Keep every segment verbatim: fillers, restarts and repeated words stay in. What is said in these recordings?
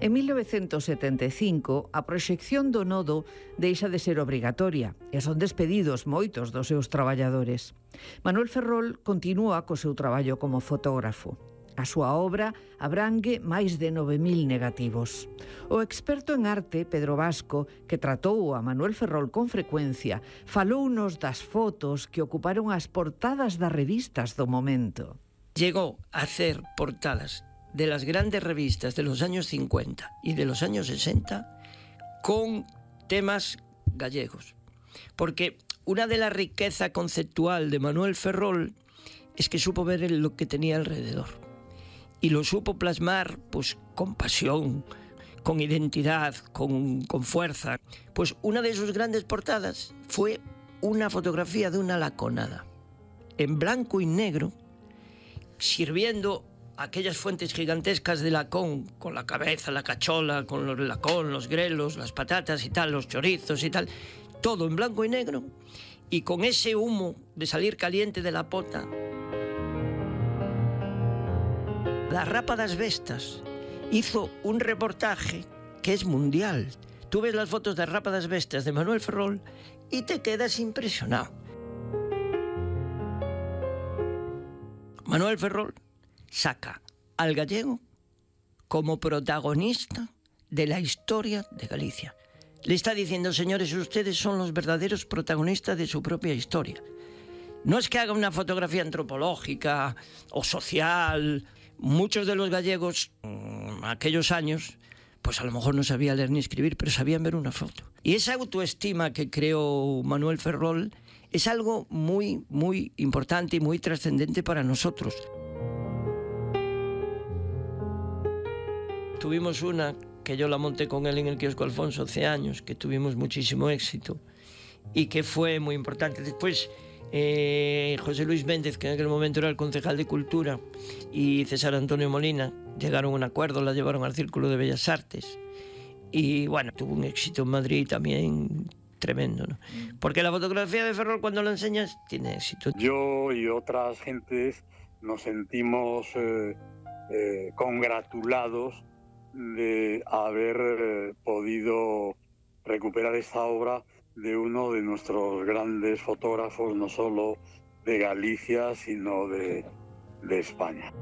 En mil novecientos setenta e cinco, a proxección do nodo deixa de ser obrigatoria e son despedidos moitos dos seus traballadores. Manuel Ferrol continúa co seu traballo como fotógrafo. A súa obra abrangue máis de nove mil negativos. O experto en arte, Pedro Vasco, que tratou a Manuel Ferrol con frecuencia, falounos das fotos que ocuparon as portadas das revistas do momento. Llegó a hacer portadas de las grandes revistas de los años cincuenta y de los años sesenta con temas gallegos. Porque una de la riqueza conceptual de Manuel Ferrol es que supo ver lo que tenía alrededor y lo supo plasmar pues con pasión, con identidad, con, con fuerza. Pues una de sus grandes portadas fue una fotografía de una laconada en blanco y negro, sirviendo aquellas fuentes gigantescas de lacón, con la cabeza, la cachola, con los lacón, los grelos, las patatas y tal, los chorizos y tal, todo en blanco y negro, y con ese humo de salir caliente de la pota. La Rapa das Bestas hizo un reportaje que es mundial. Tú ves las fotos de Rapa das Bestas de Manuel Ferrol y te quedas impresionado. Manuel Ferrol saca al gallego como protagonista de la historia de Galicia. Le está diciendo, señores, ustedes son los verdaderos protagonistas de su propia historia. No es que haga una fotografía antropológica o social. Muchos de los gallegos, en aquellos años, pues a lo mejor no sabían leer ni escribir, pero sabían ver una foto. Y esa autoestima que creó Manuel Ferrol es algo muy, muy importante y muy trascendente para nosotros. Tuvimos una que yo la monté con él en el kiosco Alfonso hace años, que tuvimos muchísimo éxito y que fue muy importante. Después, eh, José Luis Méndez, que en aquel momento era el concejal de Cultura, y César Antonio Molina llegaron a un acuerdo, la llevaron al Círculo de Bellas Artes. Y bueno, tuvo un éxito en Madrid también tremendo, ¿no? Porque la fotografía de Ferrol, cuando la enseñas, tiene éxito. Yo y otras gentes nos sentimos eh, eh, congratulados de haber eh, podido recuperar esta obra de uno de nuestros grandes fotógrafos, no solo de Galicia, sino de, de España.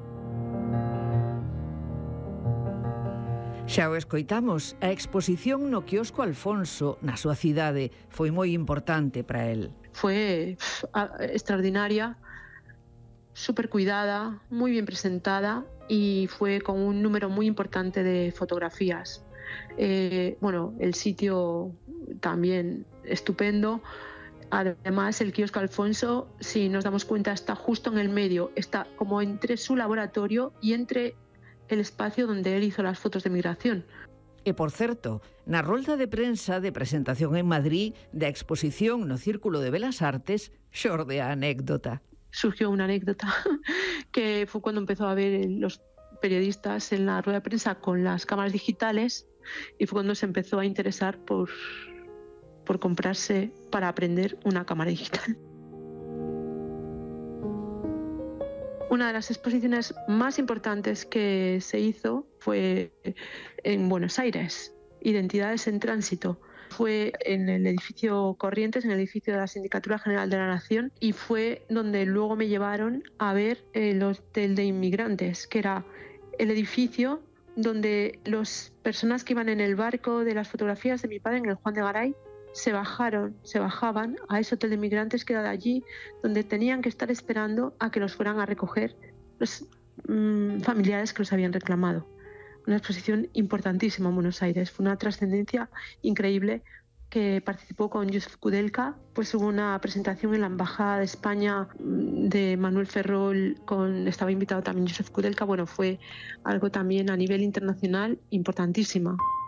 Xa o escoitamos, a exposición no kiosco Alfonso, na súa cidade, foi moi importante para el. Fue extraordinaria, súper cuidada, muy bien presentada y fue con un número muy importante de fotografías. Eh, bueno, el sitio también estupendo. Además, el kiosco Alfonso, si nos damos cuenta, está justo en el medio, está como entre su laboratorio y entre el espacio donde él hizo las fotos de migración. E, por certo, na rolda de prensa de presentación en Madrid da exposición no Círculo de Belas Artes, xorde a anécdota. Surgió una anécdota que fue cuando empezó a ver los periodistas en la rueda de prensa con las cámaras digitales y fue cuando se empezó a interesar por, por comprarse para aprender una cámara digital. Una de las exposiciones más importantes que se hizo fue en Buenos Aires, Identidades en Tránsito. Fue en el edificio Corrientes, en el edificio de la Sindicatura General de la Nación, y fue donde luego me llevaron a ver el Hotel de Inmigrantes, que era el edificio donde las personas que iban en el barco de las fotografías de mi padre, en el Juan de Garay, se bajaron, se bajaban a ese hotel de inmigrantes que era de allí, donde tenían que estar esperando a que los fueran a recoger los mmm, familiares que los habían reclamado. Una exposición importantísima en Buenos Aires, fue una trascendencia increíble, que participó con Josep Kudelka. Pues hubo una presentación en la Embajada de España de Manuel Ferrol, con, estaba invitado también Josep Kudelka. Bueno, fue algo también a nivel internacional importantísima.